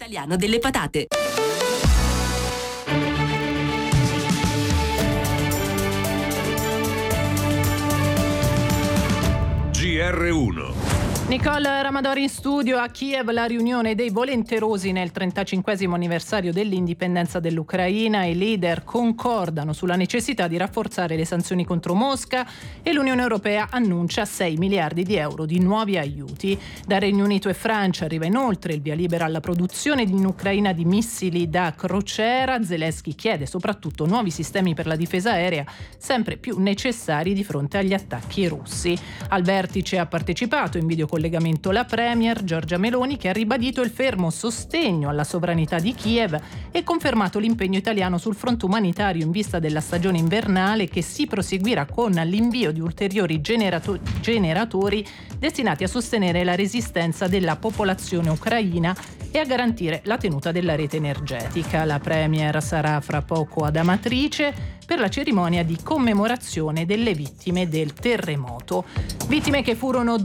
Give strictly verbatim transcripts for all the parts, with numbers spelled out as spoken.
Italiano delle patate. G R uno. Nicole Ramadori in studio. A Kiev la riunione dei volenterosi nel trentacinquesimo anniversario dell'indipendenza dell'Ucraina. I leader concordano sulla necessità di rafforzare le sanzioni contro Mosca e l'Unione Europea annuncia sei miliardi di euro di nuovi aiuti. Da Regno Unito e Francia arriva inoltre il via libera alla produzione in Ucraina di missili da crociera. Zelensky chiede soprattutto nuovi sistemi per la difesa aerea, sempre più necessari di fronte agli attacchi russi. Al vertice ha partecipato in videocollegamento la premier Giorgia Meloni, che ha ribadito il fermo sostegno alla sovranità di Kiev e confermato l'impegno italiano sul fronte umanitario in vista della stagione invernale, che si proseguirà con l'invio di ulteriori generato- generatori destinati a sostenere la resistenza della popolazione ucraina e a garantire la tenuta della rete energetica. La premier sarà fra poco ad Amatrice per la cerimonia di commemorazione delle vittime del terremoto. Vittime che furono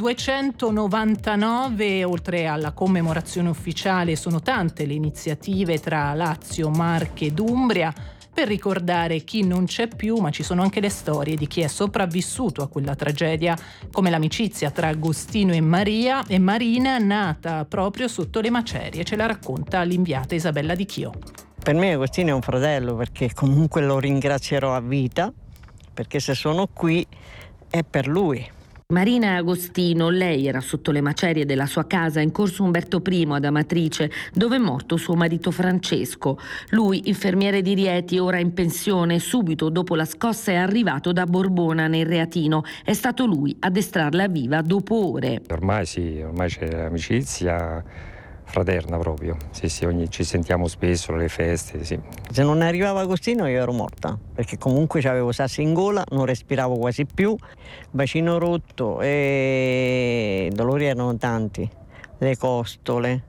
duecentonovantanove. Oltre alla commemorazione ufficiale, sono tante le iniziative tra Lazio, Marche ed Umbria per ricordare chi non c'è più, ma ci sono anche le storie di chi è sopravvissuto a quella tragedia, come l'amicizia tra Agostino e Maria e Marina, nata proprio sotto le macerie. Ce la racconta l'inviata Isabella Di Chio. Per me Agostino è un fratello, perché comunque lo ringrazierò a vita, perché se sono qui è per lui. Marina Agostino, lei era sotto le macerie della sua casa in corso Umberto I ad Amatrice, dove è morto suo marito Francesco. Lui, infermiere di Rieti, ora in pensione, subito dopo la scossa è arrivato da Borbona nel Reatino. È stato lui a addestrarla viva dopo ore. Ormai sì, ormai c'è amicizia fraterna proprio, sì sì, ogni, ci sentiamo spesso alle feste, sì. Se non arrivava Agostino io ero morta, perché comunque avevo sassi in gola, non respiravo quasi più, bacino rotto e i dolori erano tanti, le costole,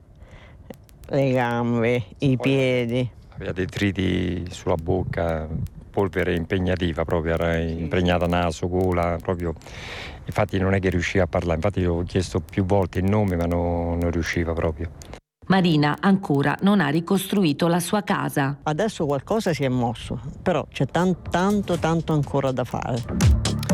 le gambe, i piedi. Aveva detriti sulla bocca, polvere impegnativa proprio, era impregnata naso, gola, proprio. Infatti non è che riusciva a parlare, infatti io ho chiesto più volte il nome ma no, non riusciva proprio. Marina ancora non ha ricostruito la sua casa. Adesso qualcosa si è mosso, però c'è tanto, tanto, tanto ancora da fare.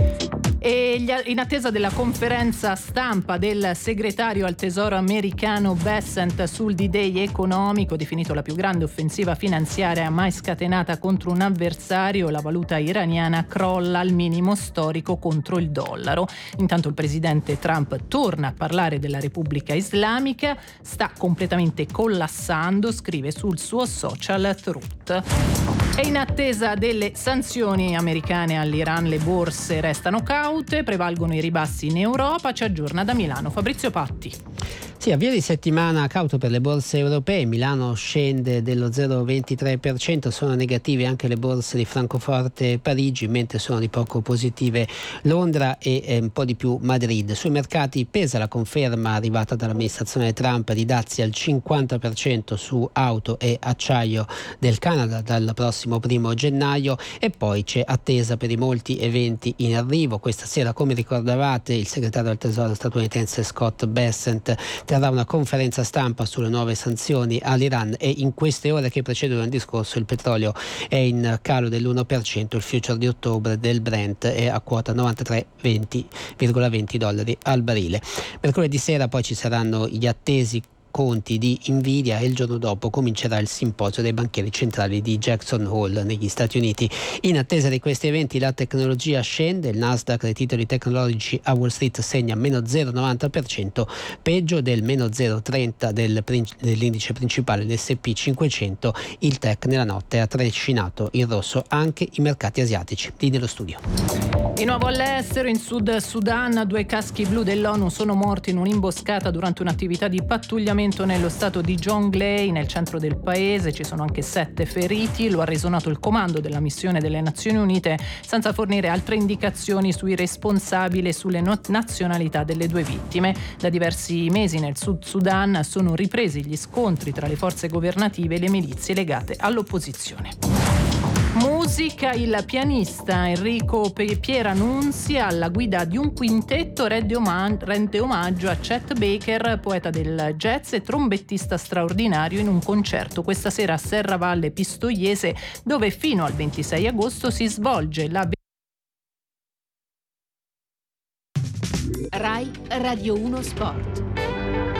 E in attesa della conferenza stampa del segretario al tesoro americano Bessent sul D-Day economico, definito la più grande offensiva finanziaria mai scatenata contro un avversario, la valuta iraniana crolla al minimo storico contro il dollaro. Intanto il presidente Trump torna a parlare della Repubblica Islamica, sta completamente collassando, scrive sul suo social Truth. E in attesa delle sanzioni americane all'Iran, le borse restano caute, prevalgono i ribassi in Europa. Ci aggiorna da Milano Fabrizio Patti. Sì, avvio di settimana cauto per le borse europee. Milano scende dello zero virgola ventitré per cento, sono negative anche le borse di Francoforte e Parigi, mentre sono di poco positive Londra e eh, un po' di più Madrid. Sui mercati pesa la conferma arrivata dall'amministrazione Trump di dazi al cinquanta per cento su auto e acciaio del Canada dal prossimo primo gennaio, e poi c'è attesa per i molti eventi in arrivo. Questa sera, come ricordavate, il segretario al tesoro statunitense Scott Bessent terrà una conferenza stampa sulle nuove sanzioni all'Iran, e in queste ore che precedono il discorso il petrolio è in calo dell'uno per cento, il future di ottobre del Brent è a quota novantatré virgola venti dollari al barile. Mercoledì sera poi ci saranno gli attesi conti di Nvidia e il giorno dopo comincerà il simposio dei banchieri centrali di Jackson Hole negli Stati Uniti. In attesa di questi eventi la tecnologia scende, il Nasdaq dei titoli tecnologici a Wall Street segna meno zero virgola novanta per cento, peggio del meno zero virgola trenta del, dell'indice principale, l'esse e pi cinquecento. Il tech nella notte ha trascinato in rosso anche i mercati asiatici. Lì nello studio. Di nuovo all'estero, in Sud Sudan, due caschi blu dell'ONU sono morti in un'imboscata durante un'attività di pattugliamento nello stato di Jonglei, nel centro del paese. Ci sono anche sette feriti, lo ha reso noto il comando della missione delle Nazioni Unite, senza fornire altre indicazioni sui responsabili e sulle not- nazionalità delle due vittime. Da diversi mesi nel Sud Sudan sono ripresi gli scontri tra le forze governative e le milizie legate all'opposizione. Musica, il pianista Enrico Pieranunzi alla guida di un quintetto rende omaggio, rende omaggio a Chet Baker, poeta del jazz e trombettista straordinario, in un concerto questa sera a Serravalle Pistoiese, dove fino al ventisei agosto si svolge la Rai Radio uno Sport.